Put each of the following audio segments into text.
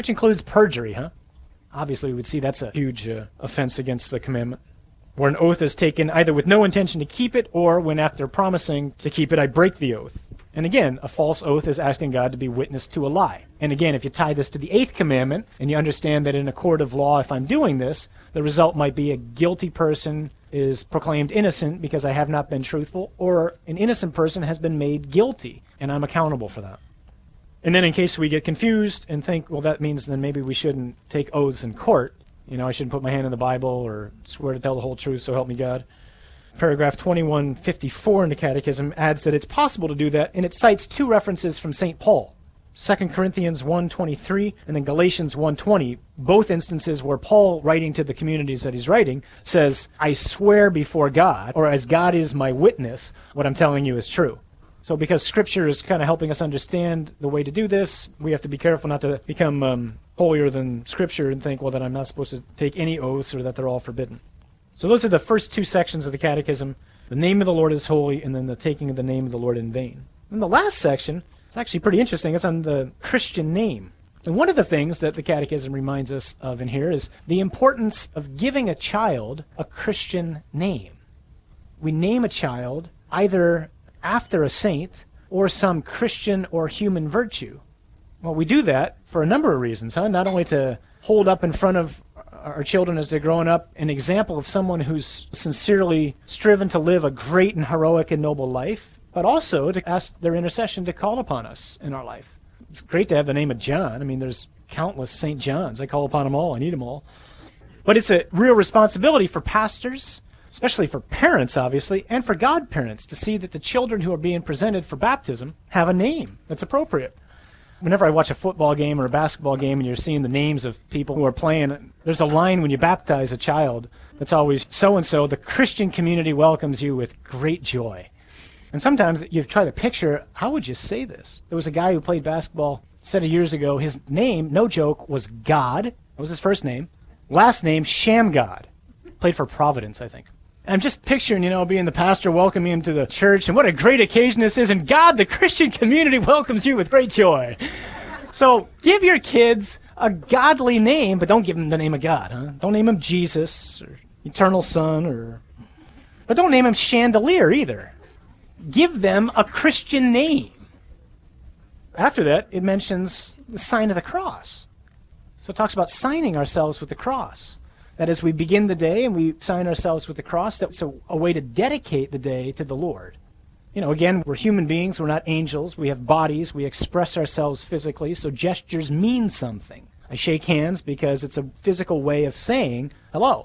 which includes perjury, huh? Obviously, we would see that's a huge offense against the commandment, where an oath is taken either with no intention to keep it, or when after promising to keep it, I break the oath. And again, a false oath is asking God to be witness to a lie. And again, if you tie this to the 8th commandment, and you understand that in a court of law, if I'm doing this, the result might be a guilty person is proclaimed innocent because I have not been truthful, or an innocent person has been made guilty, and I'm accountable for that. And then in case we get confused and think, well, that means then maybe we shouldn't take oaths in court. I shouldn't put my hand in the Bible or swear to tell the whole truth, so help me God. Paragraph 2154 in the Catechism adds that it's possible to do that, and it cites 2 references from St. Paul, 2 Corinthians 1:23 and then Galatians 1:20, both instances where Paul, writing to the communities that he's writing, says, I swear before God, or as God is my witness, what I'm telling you is true. So because Scripture is kind of helping us understand the way to do this, we have to be careful not to become holier than Scripture and think, well, that I'm not supposed to take any oaths or that they're all forbidden. So those are the first 2 sections of the Catechism. The name of the Lord is holy, and then the taking of the name of the Lord in vain. And the last section is actually pretty interesting. It's on the Christian name. And one of the things that the Catechism reminds us of in here is the importance of giving a child a Christian name. We name a child either after a saint or some Christian or human virtue. Well, we do that for a number of reasons, huh? Not only to hold up in front of our children as they're growing up an example of someone who's sincerely striven to live a great and heroic and noble life, but also to ask their intercession to call upon us in our life. It's great to have the name of John. I mean, there's countless St. Johns. I call upon them all. I need them all. But it's a real responsibility for pastors, especially for parents, obviously, and for godparents, to see that the children who are being presented for baptism have a name that's appropriate. Whenever I watch a football game or a basketball game and you're seeing the names of people who are playing, there's a line when you baptize a child that's always, so-and-so, the Christian community welcomes you with great joy. And sometimes you try to picture, how would you say this? There was a guy who played basketball, said years ago, his name, no joke, was God. That was his first name. Last name, Shamgod. Played for Providence, I think. I'm just picturing, being the pastor welcoming him to the church, and what a great occasion this is, and God, the Christian community, welcomes you with great joy. So give your kids a godly name, but don't give them the name of God, huh? Don't name him Jesus or Eternal Son, but don't name him Chandelier either. Give them a Christian name. After that, it mentions the sign of the cross. So it talks about signing ourselves with the cross. That as we begin the day and we sign ourselves with the cross, that's a way to dedicate the day to the Lord. Again, we're human beings, we're not angels, we have bodies, we express ourselves physically, so gestures mean something. I shake hands because it's a physical way of saying hello.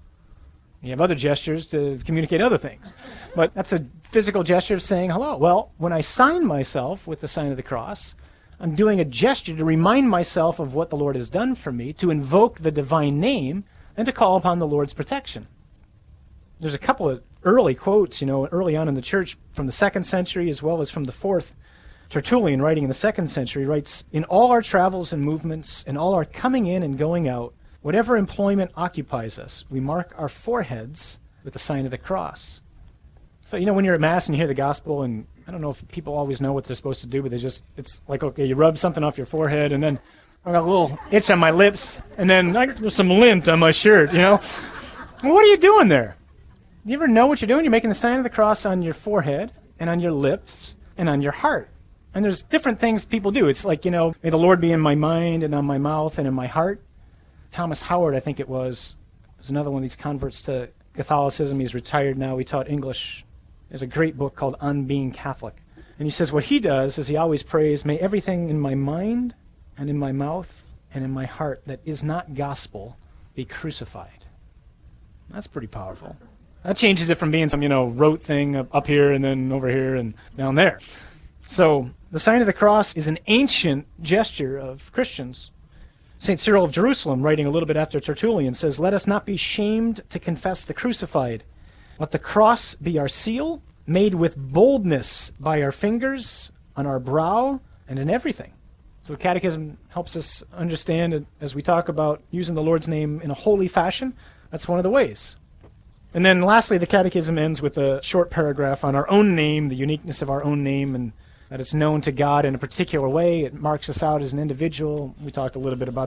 You have other gestures to communicate other things, but that's a physical gesture of saying hello. Well, when I sign myself with the sign of the cross, I'm doing a gesture to remind myself of what the Lord has done for me, to invoke the divine name, and to call upon the Lord's protection. There's a couple of early quotes, early on in the church from the 2nd century as well as from the 4th. Tertullian, writing in the 2nd century, writes, in all our travels and movements, in all our coming in and going out, whatever employment occupies us, we mark our foreheads with the sign of the cross. So, when you're at Mass and you hear the gospel, and I don't know if people always know what they're supposed to do, but it's like, okay, you rub something off your forehead, and then I got a little itch on my lips, and then there's some lint on my shirt, Well, what are you doing there? You ever know what you're doing? You're making the sign of the cross on your forehead, and on your lips, and on your heart. And there's different things people do. It's like, may the Lord be in my mind, and on my mouth, and in my heart. Thomas Howard, I think it was another one of these converts to Catholicism. He's retired now. He taught English. There's a great book called On Being Catholic. And he says what he does is he always prays, may everything in my mind and in my mouth and in my heart that is not gospel be crucified. That's pretty powerful. That changes it from being some, rote thing up here and then over here and down there. So the sign of the cross is an ancient gesture of Christians. St. Cyril of Jerusalem, writing a little bit after Tertullian, says, let us not be shamed to confess the crucified. Let the cross be our seal, made with boldness by our fingers, on our brow, and in everything. So the Catechism helps us understand, as we talk about using the Lord's name in a holy fashion, that's one of the ways. And then lastly, the Catechism ends with a short paragraph on our own name, the uniqueness of our own name, and that it's known to God in a particular way. It marks us out as an individual. We talked a little bit about